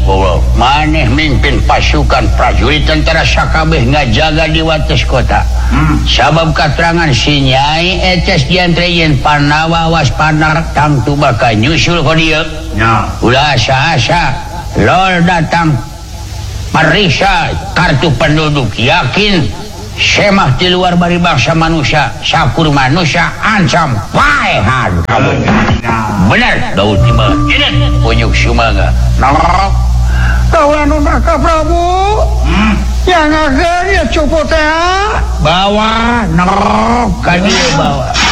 maneh mimpin pasukan prajurit tentara sakabeh ngajaga di wates kota. Sabab keterangan si Nyai eces diantreyen Panawa waspada tangtu bakal nyusul ke dia. Ulah asa-asa lol datang periksa kartu penduduk, yakin semah di luar bari bangsa manusia, sakur manusia ancam paehan kamu. Benar Daud tiba ini punyuk sumaga Kaulan Raka Prabu yang akhirnya cukup teh bawa nerok kan dia bawa